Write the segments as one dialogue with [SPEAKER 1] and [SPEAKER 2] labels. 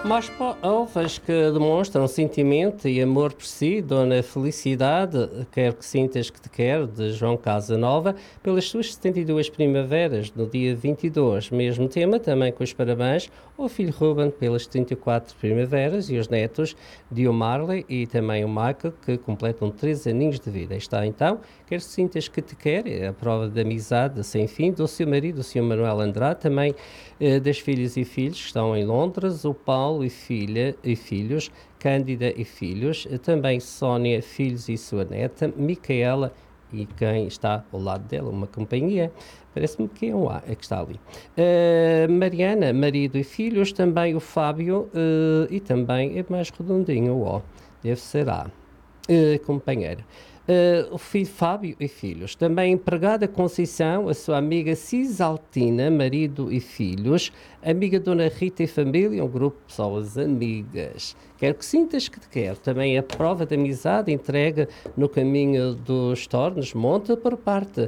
[SPEAKER 1] Mas ovas que demonstram sentimento e amor por si, Dona Felicidade, quer que sintas que te quer, de João Casanova, pelas suas 72 primaveras, no dia 22. Mesmo tema, também com os parabéns ao filho Ruben pelas 34 primaveras e os netos de o Marley e também o Michael, que completam 3 aninhos de vida. Está então, quer que sintas que te quer, é a prova de amizade sem fim do seu marido, o Sr. Manuel Andrade, também das filhas e filhos que estão em Londres, o Paulo e filha e filhos, Cândida e filhos, também Sónia, filhos e sua neta, Micaela e quem está ao lado dela, uma companhia, parece-me que é um A, é que está ali. Mariana, marido e filhos, também o Fábio e também é mais redondinho o O, deve ser A, companheira. O filho Fábio e filhos. Também a empregada Conceição, a sua amiga Cisaltina, marido e filhos, amiga Dona Rita e família, um grupo de pessoas amigas. Quero que sintas que te quero. Também a prova de amizade entrega no caminho dos Tornos, monta por parte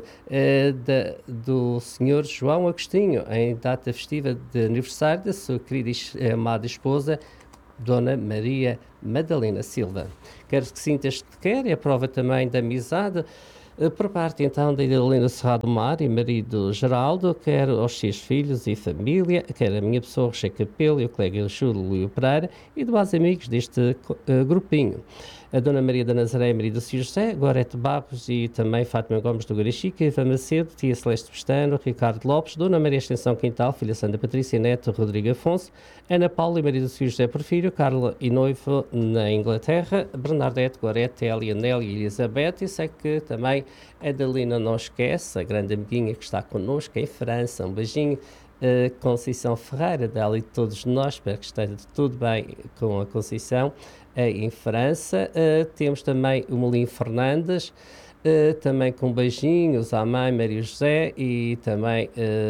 [SPEAKER 1] do Sr. João Agostinho, em data festiva de aniversário da sua querida e amada esposa, Dona Maria Madalena Silva. Quero que sintas que te quer, é a prova também da amizade, por parte então da Helena Serrado Mar e marido Geraldo, quer aos seus filhos e família, quer a minha pessoa, Rocha Capelo e o colega Júlio Luio Pereira e demais amigos deste grupinho. A Dona Maria da Nazaré, Maria do Sr. José, Gorete Barros e também Fátima Gomes do Garachica, Iva Macedo, Tia Celeste Pestano, Ricardo Lopes, Dona Maria Extensão Quintal, Filha Santa Patrícia Neto, Rodrigo Afonso, Ana Paula e Maria do Sr. José Porfírio, Carla e Noivo na Inglaterra, Bernadette, Gorete, Elia, Nélia e Elizabeth, e sei que também a Dalina não esquece, a grande amiguinha que está connosco em França, um beijinho. Conceição Ferreira, dela e de todos nós, espero que esteja tudo bem com a Conceição em França. Temos também o Melim Fernandes, também com beijinhos à mãe Maria José e também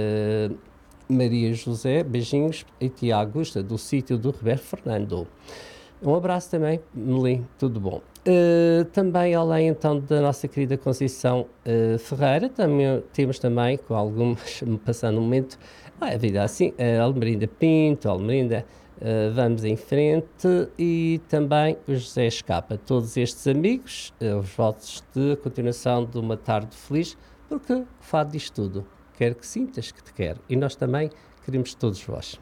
[SPEAKER 1] Maria José, beijinhos e tia Augusta do sítio do Roberto Fernando. Um abraço também, Melim, tudo bom. Também, além então da nossa querida Conceição Ferreira, também, temos também, com algumas, passando um momento, a vida assim, a Almerinda Pinto, a Almerinda, vamos em frente, e também o José Escapa. Todos estes amigos, os votos de continuação de uma tarde feliz, porque o fado diz tudo. Quero que sintas que te quero. E nós também queremos todos vós.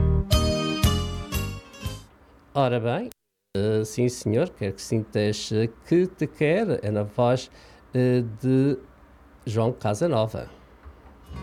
[SPEAKER 1] Ora bem, sim senhor, quero que sintas que te quer, é na voz de João Casanova.